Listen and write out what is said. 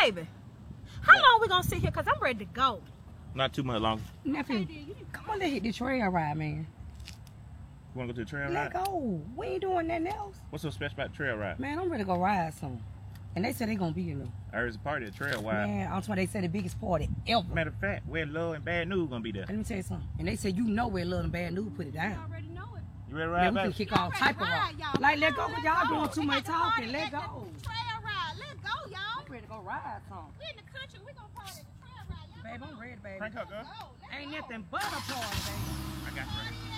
baby. How long we gonna sit here? Cause I'm ready to go. Not too much longer. Nephew, come on, let's hit the trail ride, man. You wanna go to the trail Let ride? go. We ain't doing nothing else. What's so special about the trail ride? Man, I'm ready to go ride some. And they said they gonna be in there. I heard it's a party at trail ride. Man, I'm talking. They said the biggest party ever. Matter of fact, where Love and Bad News gonna be there. Let me tell you something. And they said you know where Love and Bad News put it You down. already know it. You ready to Yeah, ride we can back? kick all type of rock. Like, let go, 'cause y'all doing too much talking. Let go. Trail ride. Let's go, y'all. I'm ready to go ride some. We in the country. We gonna party at the trail ride, y'all. Babe, I'm ready, baby. Crank up, girl. Let's Ain't nothing but a party, baby. I got you.